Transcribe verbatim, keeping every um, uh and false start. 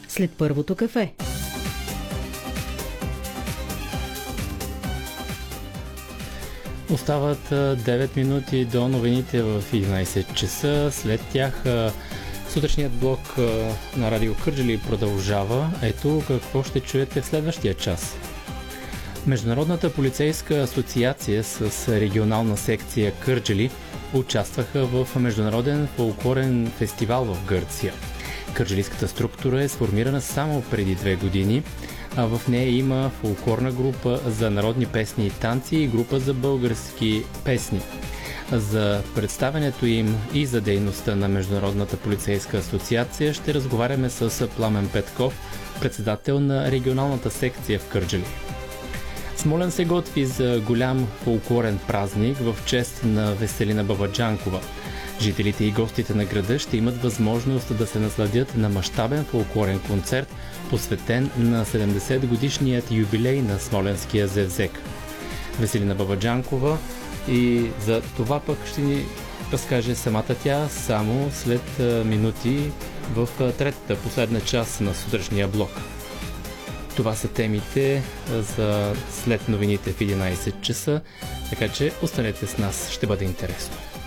след първото кафе. Остават девет минути до новините в единайсет часа. След тях сутрешният блок на Радио Кърджали продължава. Ето какво ще чуете в следващия час. Международната полицейска асоциация с регионална секция Кърджали участваха в международен фолклорен фестивал в Гърция. Кърджалийската структура е сформирана само преди две години, а в нея има фолклорна група за народни песни и танци и група за български песни. За представянето им и за дейността на Международната полицейска асоциация ще разговаряме с Пламен Петков, председател на регионалната секция в Кърджали. Смолян се готви за голям фолклорен празник в чест на Веселина Бабаджанкова. Жителите и гостите на града ще имат възможност да се насладят на мащабен фолклорен концерт, посветен на седемдесет годишният юбилей на Смолянския зевзек. Веселина Бабаджанкова, и за това пък ще ни разкаже самата тя само след минути в третата последна част на сутрешния блок. Това са темите за след новините в единайсет часа, така че останете с нас, ще бъде интересно.